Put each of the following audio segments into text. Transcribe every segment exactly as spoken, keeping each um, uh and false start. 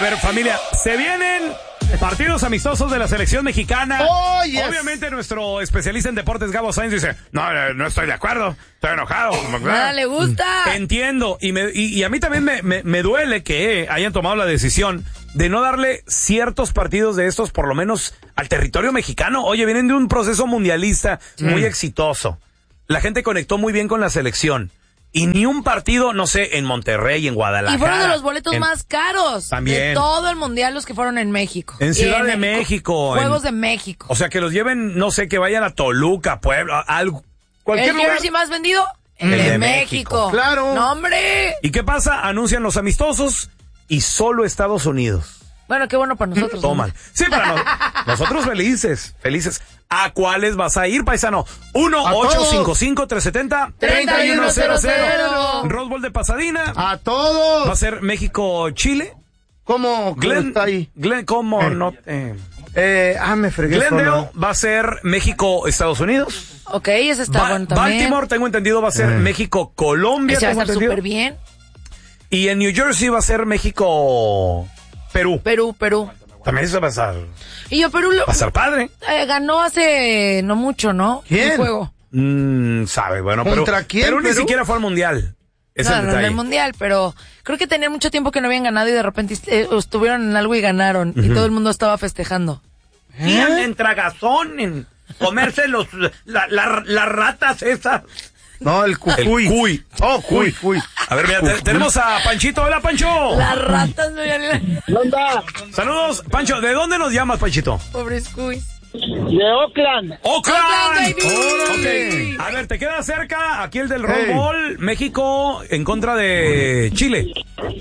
ver, familia, se vienen partidos amistosos de la selección mexicana. Oh, yes. Obviamente nuestro especialista en deportes, Gabo Sainz, dice, no, no estoy de acuerdo, estoy enojado. Nada le gusta. Entiendo, y, me, y, y a mí también me, me, me duele que hayan tomado la decisión de no darle ciertos partidos de estos, por lo menos, al territorio mexicano. Oye, vienen de un proceso mundialista sí. muy exitoso. La gente conectó muy bien con la selección. Y ni un partido, no sé, en Monterrey, en Guadalajara. Y fueron de los boletos en... más caros. También. De todo el mundial, los que fueron en México. En Ciudad en de México. Juegos en... de México. O sea, que los lleven, no sé, que vayan a Toluca, Puebla, algo. Cualquier ¿El lugar. jersey más vendido? El, el de, de México. México. Claro. ¡No, hombre! ¿Y qué pasa? Anuncian los amistosos y solo Estados Unidos. Bueno, qué bueno para nosotros. Toman. ¿No? Sí, para no, nosotros felices, felices. ¿A cuáles vas a ir, paisano? uno ocho cinco cinco, tres siete cero, tres uno cero cero. Rose Bowl de Pasadena. A todos. Va a ser México-Chile. ¿Cómo? Glenn, está ahí? Glenn, ¿cómo eh. no? Eh. Eh, ah, me fregué. Glendale va a ser México-Estados Unidos. Ok, ese está ba- bueno también. Baltimore, tengo entendido, va a ser eh. México-Colombia. Ese va a estar súper bien. Y en New Jersey va a ser México-Perú. Perú, Perú. También eso va a estar. Y yo, Perú lo. Va a ser padre. Eh, ganó hace no mucho, ¿no? ¿Quién? El juego. Mm, sabe, bueno, pero. ¿Contra quién? Pero Perú? ni siquiera fue al mundial. Es no, el no, detalle. no el mundial, pero creo que tenían mucho tiempo que no habían ganado y de repente eh, estuvieron en algo y ganaron. Uh-huh. Y todo el mundo estaba festejando. ¿Eh? Y en tragazón, en comerse los, la, la, las ratas esas. No, el cucuy. El cuy. Oh, cuy, cuy. A ver, mira, te, tenemos a Panchito. Hola, Pancho. Las ratas no habían... ¿Dónde? Saludos, Pancho. ¿De dónde nos llamas, Panchito? Pobres cuys. De Oakland. ¡Oakland! Oakland, baby. Okay. A ver, te queda cerca aquí el del Rose Bowl, México en contra de Chile.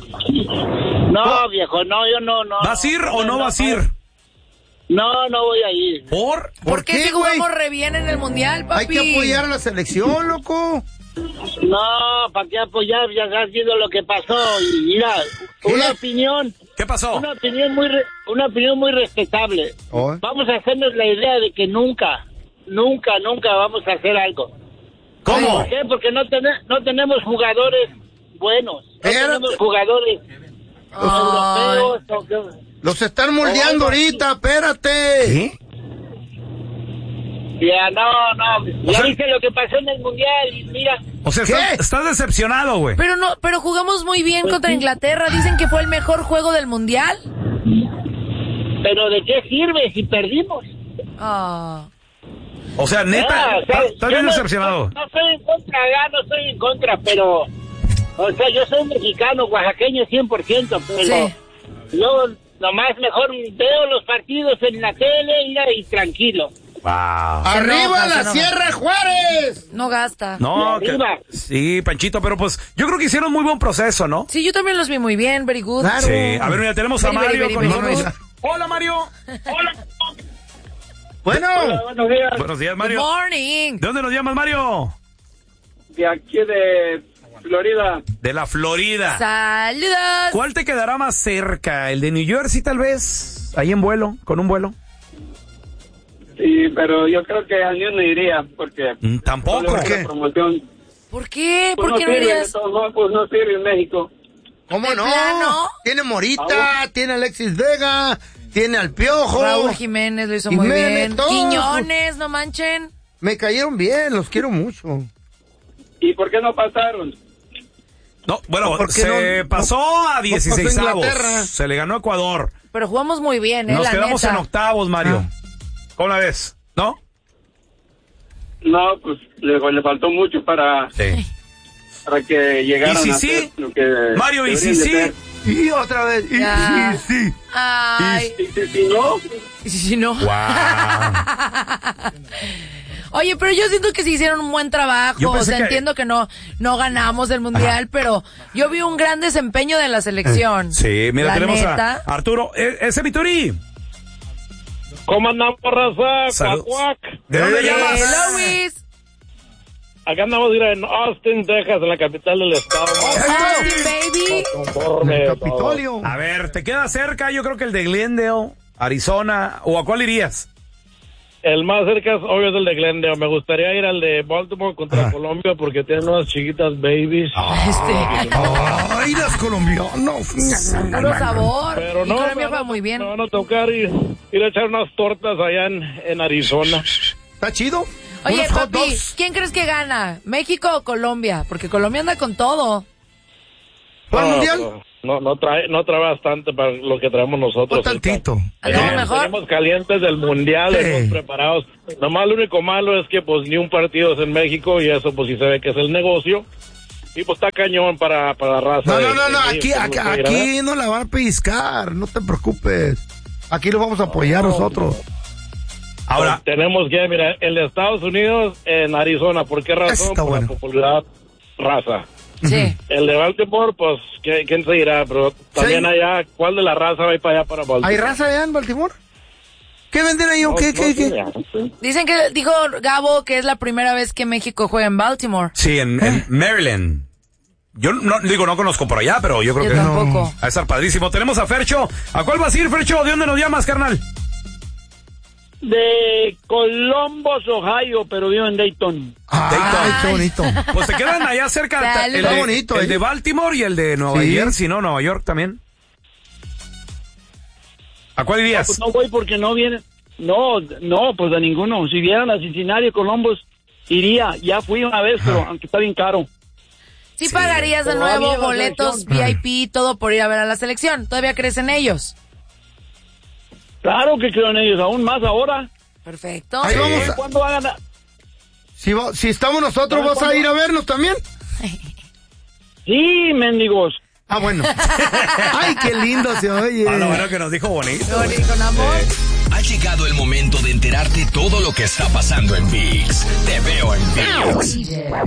No, viejo, no, yo no, no. ¿Vas a ir o no vas a ir? No, no voy a ir. ¿Por? ¿Por, ¿Por qué, qué si jugamos re bien en el mundial, papi? Hay que apoyar a la selección, loco. No, ¿para qué apoyar? Ya has visto lo que pasó. Y mira, ¿qué? Una opinión. ¿Qué pasó? Una opinión muy, re, una opinión muy respetable. Oh. Vamos a hacernos la idea de que nunca, nunca, nunca vamos a hacer algo. ¿Cómo? ¿Por qué? Porque no, ten, no tenemos jugadores buenos. No Pero... tenemos jugadores oh. europeos. O que... Los están moldeando oh, ahorita, espérate. ¿Qué? Ya, no, no. Ya sea, viste lo que pasó en el mundial y mira. O sea, estás, estás decepcionado, güey. Pero no, pero jugamos muy bien pues, contra Inglaterra. Dicen que fue el mejor juego del mundial. Pero ¿de qué sirve si perdimos? Ah. O sea, neta, ah, o sea, estás bien no, decepcionado. No, no soy en contra, ya no estoy en contra, pero... O sea, yo soy mexicano, oaxaqueño cien por ciento, pero... Sí. Yo nomás mejor veo los partidos en la tele y, y tranquilo. Wow. ¡Arriba la no Sierra gasta. Juárez! No gasta. No, que, sí, Panchito, pero pues yo creo que hicieron muy buen proceso, ¿no? Sí, yo también los vi muy bien, very good. Claro. Sí, a ver, mira, tenemos very, a Mario very, con very, nosotros. very Hola, Mario. Hola. Bueno. Hola, buenos días. Buenos días, Mario. Good morning. ¿De dónde nos llamas, Mario? De aquí de Florida. De la Florida. Saludos. ¿Cuál te quedará más cerca? ¿El de New Jersey, tal vez? Ahí en vuelo, con un vuelo. Sí, pero yo creo que a New no iría, porque... Mm, ¿Tampoco? ¿Por qué? Promoción. ¿Por qué? Pues ¿Por qué no, no sirve, irías? No, pues no sirve en México. ¿Cómo no? Plano? Tiene Morita, tiene Alexis Vega, tiene al Piojo. Raúl Jiménez lo hizo Jiménez, muy bien. todos. Quiñones, no manchen. Me cayeron bien, los quiero mucho. ¿Y por qué no pasaron? No, bueno, se no, pasó a dieciséis no avos. Se le ganó a Ecuador. Pero jugamos muy bien, ¿eh? Nos la quedamos neta. en octavos, Mario. Ah. ¿Cómo la ves? ¿No? No, pues le, le faltó mucho para, sí. para que llegaran ¿Y si a sí? hacer lo que Mario, ¿y si sí? Y otra vez, y ya. sí, sí. Ay. ¿Y si sí, no? ¿Y si sí, no? Wow. Oye, pero yo siento que sí hicieron un buen trabajo. O sea, que... entiendo que no, no ganamos el mundial, ajá, pero yo vi un gran desempeño de la selección. Sí, mira, la tenemos neta. a Arturo. ¿Ese Vituri? ¿Cómo andamos, raza? Cuac, cuac. ¿De dónde eh, llamas? Hello, Luis. Acá andamos en Austin, Texas, en la capital del estado. Austin, baby. El Capitolio. A ver, ¿te queda cerca? Yo creo que el de Glendale, Arizona. ¿O a cuál irías? El más cerca, obvio, es el de Glendale. Me gustaría ir al de Baltimore contra ah. Colombia porque tienen unas chiquitas babies. Ah, este. Ay, las colombianas. Puro sabor. Pero no, y Colombia me, va muy bien. Me van a tocar ir, ir a echar unas tortas allá en, en Arizona. ¿Está chido? Oye, papi, ¿quién crees que gana? ¿México o Colombia? Porque Colombia anda con todo. ¿Para el no, mundial? No, no trae, no trae bastante para lo que traemos nosotros. Un tantito. Eh, mejor? Tenemos calientes del mundial, sí. Estamos preparados. Nomás lo único malo es que pues ni un partido es en México y eso pues sí se ve que es el negocio. Y pues está cañón para, para la raza. No, de, no, no, no, de aquí, aquí, aquí no la van a pellizcar, no te preocupes. Aquí lo vamos a apoyar no, nosotros. Ahora pues tenemos que, mira, el de Estados Unidos en Arizona. ¿Por qué razón? Por bueno. la popularidad raza. Sí. El de Baltimore, pues, ¿quién se irá? Pero también sí. allá, ¿cuál de la raza va a ir para allá para Baltimore? ¿Hay raza allá en Baltimore? ¿Qué venden ahí o no, qué? No, qué, qué? Sí. Dicen que, dijo Gabo, que es la primera vez que México juega en Baltimore. Sí, en, en Maryland. Yo no digo, no conozco por allá, pero yo creo yo que tampoco. No. Va a estar padrísimo. Tenemos a Fercho. ¿A cuál vas a ir, Fercho? ¿De dónde nos llamas, carnal? De Columbus, Ohio, pero vivo en Dayton. Ah, Dayton, qué bonito. Pues se quedan allá cerca. El, de, bonito, el de Baltimore y el de Nueva sí. Jersey, ¿no? Nueva York también. ¿A cuál irías? No, pues no voy porque no viene. No, no, pues a ninguno. Si vieran a Cincinnati o Columbus, iría. Ya fui una vez, pero aunque está bien caro. Sí, sí pagarías de nuevo boletos V I P, todo por ir a ver a la selección. ¿Todavía crees en ellos? Claro que creo en ellos, aún más ahora. Perfecto. Ahí vamos a... ¿Cuándo van a...? Si, va... si estamos nosotros, ¿vas ¿cuándo? a ir a vernos también? Sí, mendigos. Ah, bueno. Ay, qué lindo se oye. Ah, lo bueno que nos dijo bonito. Bonito, con amor. Eh. Ha llegado el momento de enterarte todo lo que está pasando en ViX. Te veo en ViX.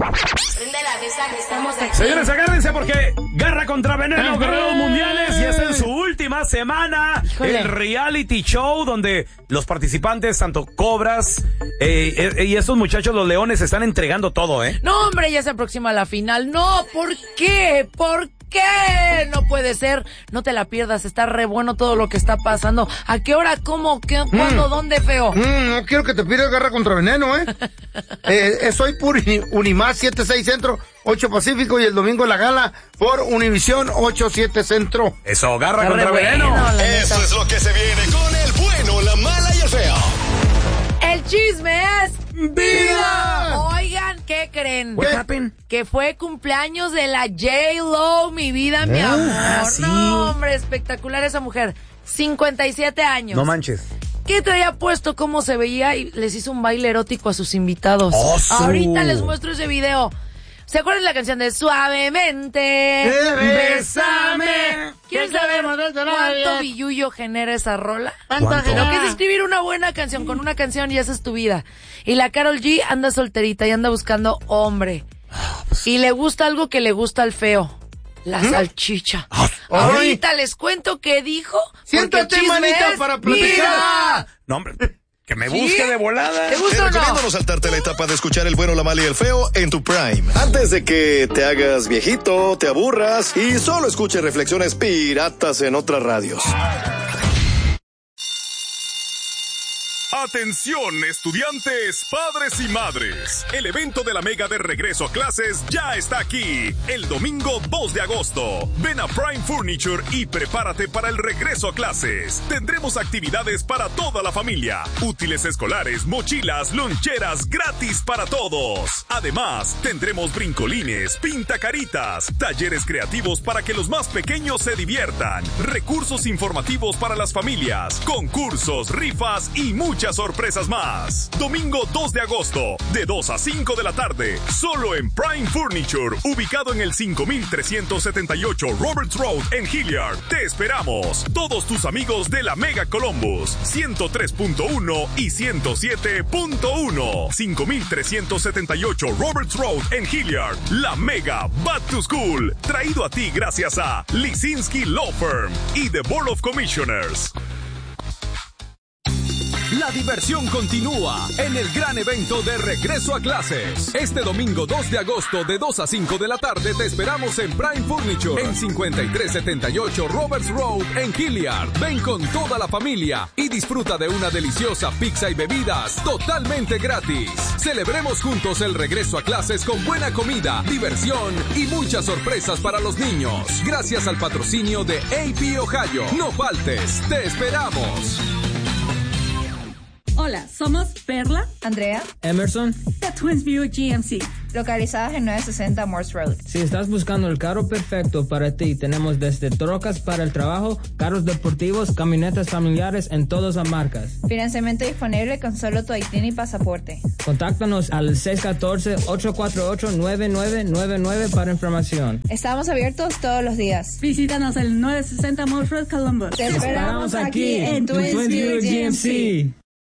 Señores, agárrense porque Garra contra Veneno, Guerreros Mundiales, y es en su última semana. Híjole. El reality show donde los participantes, tanto cobras eh, eh, y estos muchachos, los leones, están entregando todo, ¿eh? No, hombre, ya se aproxima la final. No, ¿por qué? ¿Por qué? No puede ser. No te la pierdas, está re bueno todo lo que está pasando. ¿A qué hora? ¿Cómo? ¿Qué? ¿Cuándo? Mm. ¿Dónde, feo? Mm, no quiero que te pierdas Garra contra Veneno, ¿eh? eh soy por Unimás siete seis Centro, ocho Pacífico, y el domingo la gala por Univisión ocho siete Centro. Eso, Garra está contra Veneno. Bueno, eso es lo que se viene con el bueno, la mala y el feo. El chisme es vida. Oigan, ¿qué creen? What happened? Que fue cumpleaños de la J-Lo, mi vida, mi ah, amor. Sí. No, hombre, espectacular esa mujer. cincuenta y siete años. No manches. ¿Qué traía puesto? ¿Cómo se veía? Y les hizo un baile erótico a sus invitados. Oso. Ahorita les muestro ese video. ¿Se acuerdan de la canción de Suavemente? Bésame. ¿Quién sabe cuánto billuyo genera esa rola? ¿Cuánto? Lo que es escribir una buena canción con una canción y esa es tu vida. Y la Karol G anda solterita y anda buscando hombre. Y le gusta algo que le gusta al feo. La ¿Mm? salchicha. Ay. Ahorita les cuento qué dijo. Siéntate, manita, para platicar. No, hombre. Que me busque ¿Sí? de volada. ¿Te gusta Te recomiendo o no? no saltarte la etapa de escuchar el bueno, la mala y el feo en tu prime. Antes de que te hagas viejito, te aburras y solo escuches reflexiones piratas en otras radios. Atención, estudiantes, padres y madres. El evento de la Mega de regreso a clases ya está aquí. El domingo dos de agosto. Ven a Prime Furniture y prepárate para el regreso a clases. Tendremos actividades para toda la familia. Útiles escolares, mochilas, loncheras gratis para todos. Además, tendremos brincolines, pintacaritas, talleres creativos para que los más pequeños se diviertan, recursos informativos para las familias, concursos, rifas y muchas sorpresas más. Domingo dos de agosto, de dos a cinco de la tarde, solo en Prime Furniture, ubicado en el cinco mil trescientos setenta y ocho Roberts Road en Hilliard. Te esperamos. Todos tus amigos de la Mega Columbus, ciento tres punto uno y ciento siete punto uno. cinco mil trescientos setenta y ocho Roberts Road en Hilliard. La Mega Back to School, traído a ti gracias a Lisinski Law Firm y The Board of Commissioners. La diversión continúa en el gran evento de regreso a clases. Este domingo dos de agosto de dos a cinco de la tarde te esperamos en Prime Furniture en cincuenta y tres setenta y ocho Roberts Road en Hilliard. Ven con toda la familia y disfruta de una deliciosa pizza y bebidas totalmente gratis. Celebremos juntos el regreso a clases con buena comida, diversión y muchas sorpresas para los niños. Gracias al patrocinio de A P Ohio. No faltes, te esperamos. Hola, somos Perla, Andrea, Emerson, de Twinsview G M C, localizadas en novecientos sesenta Morse Road. Si estás buscando el carro perfecto para ti, tenemos desde trocas para el trabajo, carros deportivos, camionetas familiares en todas las marcas. Financiamiento disponible con solo tu I D y pasaporte. Contáctanos al seis uno cuatro, ocho cuatro ocho, nueve nueve nueve nueve para información. Estamos abiertos todos los días. Visítanos en novecientos sesenta Morse Road, Columbus. Te esperamos aquí en Twinsview G M C.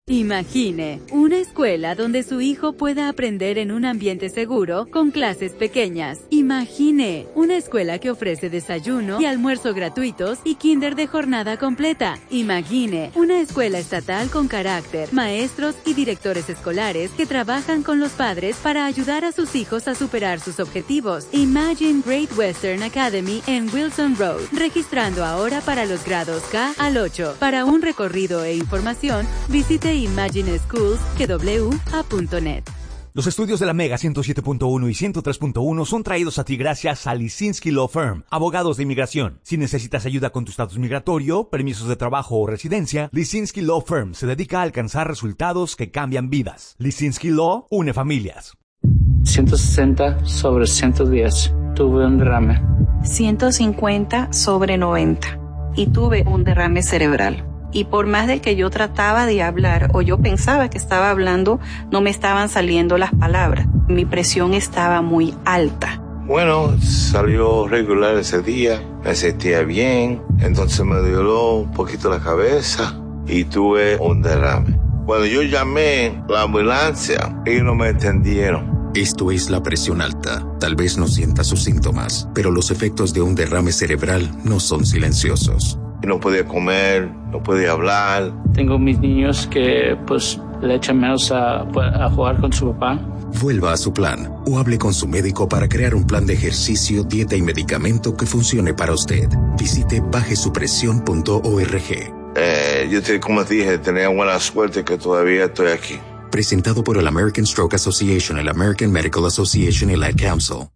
Imagine una escuela donde su hijo pueda aprender en un ambiente seguro con clases pequeñas. Imagine una escuela que ofrece desayuno y almuerzo gratuitos y kinder de jornada completa. Imagine una escuela estatal con carácter, maestros y directores escolares que trabajan con los padres para ayudar a sus hijos a superar sus objetivos. Imagine Great Western Academy en Wilson Road, registrando ahora para los grados K al ocho. Para un recorrido e información, visite imagine schools w a punto net. Los estudios de la Mega ciento siete punto uno y ciento tres punto uno son traídos a ti gracias a Lisinski Law Firm, abogados de inmigración. Si necesitas ayuda con tu estatus migratorio, permisos de trabajo o residencia, Lisinski Law Firm se dedica a alcanzar resultados que cambian vidas. Lisinski Law une familias. ciento sesenta sobre ciento diez. Tuve un derrame. ciento cincuenta sobre noventa. Y tuve un derrame cerebral. Y por más de que yo trataba de hablar o yo pensaba que estaba hablando, no me estaban saliendo las palabras. Mi presión estaba muy alta. Bueno, salió regular ese día, me sentía bien, entonces me dio un poquito la cabeza y tuve un derrame. Cuando yo llamé la ambulancia, ellos no me entendieron. Esto es la presión alta. Tal vez no sienta sus síntomas, pero los efectos de un derrame cerebral no son silenciosos. No podía comer, no podía hablar. Tengo mis niños que pues le echan menos a, a jugar con su papá. Vuelva a su plan o hable con su médico para crear un plan de ejercicio, dieta y medicamento que funcione para usted. Visite baje su presión punto org. Eh, yo te, como te dije, tenía buena suerte que todavía estoy aquí. Presentado por el American Stroke Association, el American Medical Association y la Ad Council.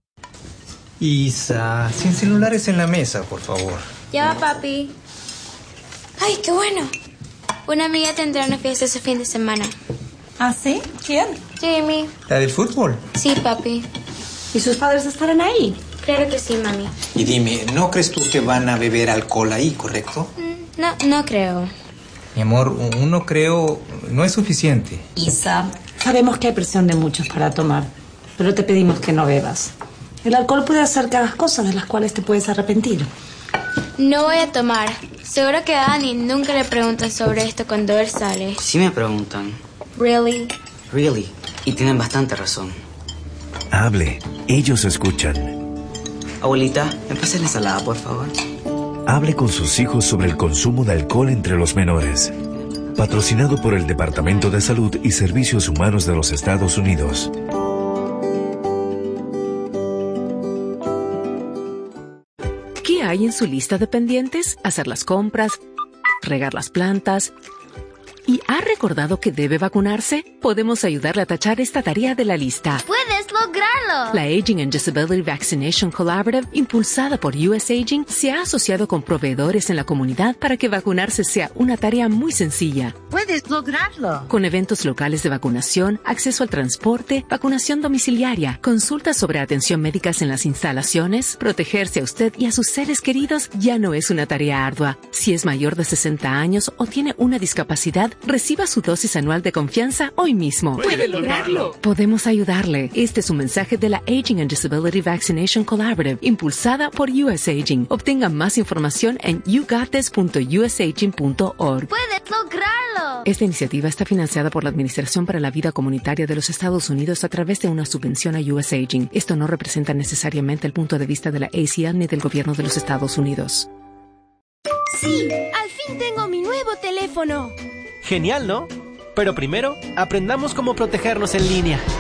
Isa, sin celulares en la mesa, por favor. Ya va, papi. ¡Ay, qué bueno! Una amiga tendrá una fiesta ese fin de semana. ¿Ah, sí? ¿Quién? Jimmy. ¿La del fútbol? Sí, papi. ¿Y sus padres estarán ahí? Claro que sí, mami. Y dime, ¿no crees tú que van a beber alcohol ahí, correcto? Mm, no, no creo. Mi amor, uno creo no es suficiente. Isa, sabemos que hay presión de muchos para tomar, pero te pedimos que no bebas. El alcohol puede hacer que hagas cosas de las cuales te puedes arrepentir. No voy a tomar. Seguro que a Dani nunca le preguntan sobre esto cuando él sale. Sí me preguntan. Really? Really. Y tienen bastante razón. Hable. Ellos escuchan. Abuelita, ¿me pasas la ensalada, por favor? Hable con sus hijos sobre el consumo de alcohol entre los menores. Patrocinado por el Departamento de Salud y Servicios Humanos de los Estados Unidos. ¿Qué hay en su lista de pendientes? Hacer las compras, regar las plantas. ¿Y ha recordado que debe vacunarse? Podemos ayudarle a tachar esta tarea de la lista. ¡Puedes lograrlo! La Aging and Disability Vaccination Collaborative, impulsada por U S Aging, se ha asociado con proveedores en la comunidad para que vacunarse sea una tarea muy sencilla. ¡Puedes lograrlo! Con eventos locales de vacunación, acceso al transporte, vacunación domiciliaria, consultas sobre atención médicas en las instalaciones, protegerse a usted y a sus seres queridos ya no es una tarea ardua. Si es mayor de sesenta años o tiene una discapacidad, reciba su dosis anual de confianza hoy mismo. ¡Puede lograrlo! Podemos ayudarle. Este es un mensaje de la Aging and Disability Vaccination Collaborative, impulsada por U S Aging. Obtenga más información en you got this punto u s aging punto org. ¡Puedes lograrlo! Esta iniciativa está financiada por la Administración para la Vida Comunitaria de los Estados Unidos a través de una subvención a U S Aging. Esto no representa necesariamente el punto de vista de la A C L ni del gobierno de los Estados Unidos. Sí, al fin tengo mi nuevo teléfono. Genial, ¿no? Pero primero, aprendamos cómo protegernos en línea.